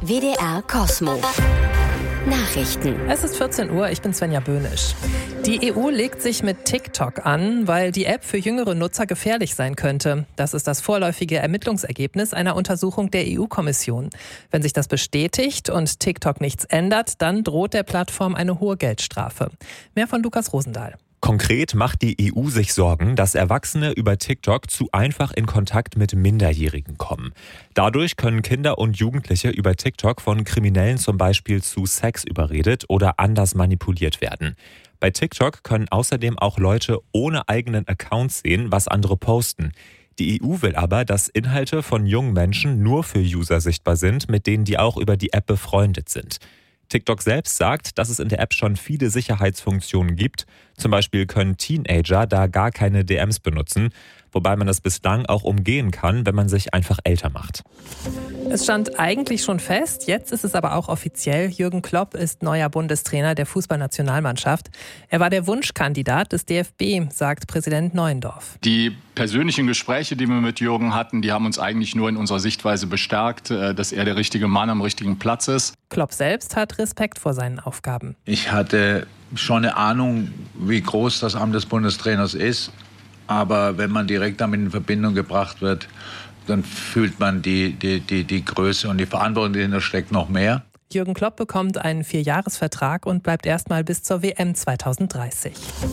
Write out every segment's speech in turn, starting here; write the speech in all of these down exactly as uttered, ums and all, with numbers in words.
W D R Kosmo. Nachrichten. Es ist vierzehn Uhr, ich bin Svenja Böhnisch. Die E U legt sich mit TikTok an, weil die App für jüngere Nutzer gefährlich sein könnte. Das ist das vorläufige Ermittlungsergebnis einer Untersuchung der E U-Kommission. Wenn sich das bestätigt und TikTok nichts ändert, dann droht der Plattform eine hohe Geldstrafe. Mehr von Lukas Rosendahl. Konkret macht die E U sich Sorgen, dass Erwachsene über TikTok zu einfach in Kontakt mit Minderjährigen kommen. Dadurch können Kinder und Jugendliche über TikTok von Kriminellen zum Beispiel zu Sex überredet oder anders manipuliert werden. Bei TikTok können außerdem auch Leute ohne eigenen Account sehen, was andere posten. Die E U will aber, dass Inhalte von jungen Menschen nur für User sichtbar sind, mit denen die auch über die App befreundet sind. TikTok selbst sagt, dass es in der App schon viele Sicherheitsfunktionen gibt. Zum Beispiel können Teenager da gar keine D Ms benutzen, wobei man das bislang auch umgehen kann, wenn man sich einfach älter macht. Es stand eigentlich schon fest, jetzt ist es aber auch offiziell. Jürgen Klopp ist neuer Bundestrainer der Fußballnationalmannschaft. Er war der Wunschkandidat des D F B, sagt Präsident Neuendorf. Die persönlichen Gespräche, die wir mit Jürgen hatten, die haben uns eigentlich nur in unserer Sichtweise bestärkt, dass er der richtige Mann am richtigen Platz ist. Klopp selbst hat Respekt vor seinen Aufgaben. Ich hatte schon eine Ahnung, wie groß das Amt des Bundestrainers ist. Aber wenn man direkt damit in Verbindung gebracht wird, dann fühlt man die, die, die, die Größe und die Verantwortung, die dahinter steckt, noch mehr. Jürgen Klopp bekommt einen Vierjahresvertrag und bleibt erstmal bis zur W M zweitausenddreißig.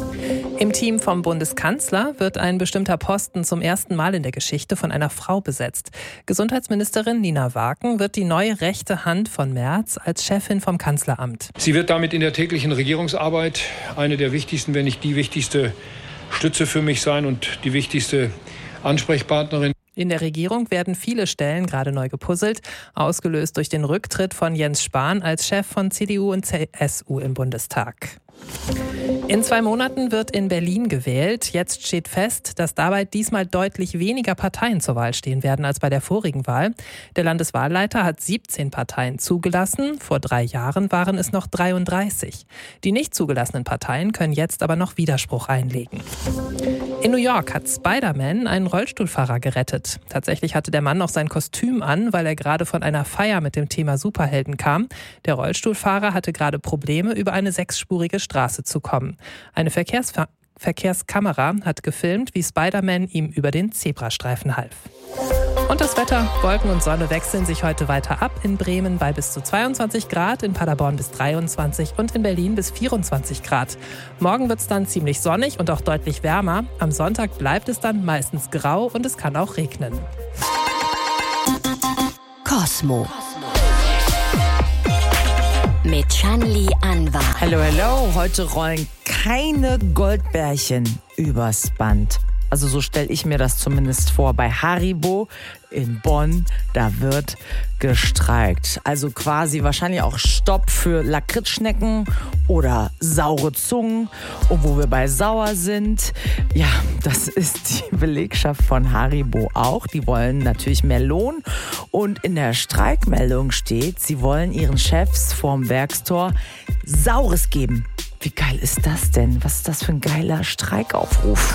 Im Team vom Bundeskanzler wird ein bestimmter Posten zum ersten Mal in der Geschichte von einer Frau besetzt. Gesundheitsministerin Nina Waken wird die neue rechte Hand von Merz als Chefin vom Kanzleramt. Sie wird damit in der täglichen Regierungsarbeit eine der wichtigsten, wenn nicht die wichtigste Stütze für mich sein und die wichtigste Ansprechpartnerin. In der Regierung werden viele Stellen gerade neu gepuzzelt, ausgelöst durch den Rücktritt von Jens Spahn als Chef von C D U und C S U im Bundestag. In zwei Monaten wird in Berlin gewählt. Jetzt steht fest, dass dabei diesmal deutlich weniger Parteien zur Wahl stehen werden als bei der vorigen Wahl. Der Landeswahlleiter hat siebzehn Parteien zugelassen. Vor drei Jahren waren es noch dreiunddreißig. Die nicht zugelassenen Parteien können jetzt aber noch Widerspruch einlegen. In New York hat Spider-Man einen Rollstuhlfahrer gerettet. Tatsächlich hatte der Mann noch sein Kostüm an, weil er gerade von einer Feier mit dem Thema Superhelden kam. Der Rollstuhlfahrer hatte gerade Probleme, über eine sechsspurige Straße zu kommen. Eine Verkehrsver- Verkehrskamera hat gefilmt, wie Spider-Man ihm über den Zebrastreifen half. Und das Wetter, Wolken und Sonne wechseln sich heute weiter ab. In Bremen bei bis zu zweiundzwanzig Grad, in Paderborn bis dreiundzwanzig und in Berlin bis vierundzwanzig Grad. Morgen wird es dann ziemlich sonnig und auch deutlich wärmer. Am Sonntag bleibt es dann meistens grau und es kann auch regnen. Kosmo. Mit Shanli Anwar. Hallo, hallo. Heute rollen keine Goldbärchen übers Band. Also so stelle ich mir das zumindest vor. Bei Haribo in Bonn, da wird gestreikt. Also quasi wahrscheinlich auch Stopp für Lakritzschnecken oder saure Zungen. Und wo wir bei sauer sind, ja, das ist die Belegschaft von Haribo auch. Die wollen natürlich mehr Lohn. Und in der Streikmeldung steht, sie wollen ihren Chefs vorm Werkstor Saures geben. Wie geil ist das denn? Was ist das für ein geiler Streikaufruf?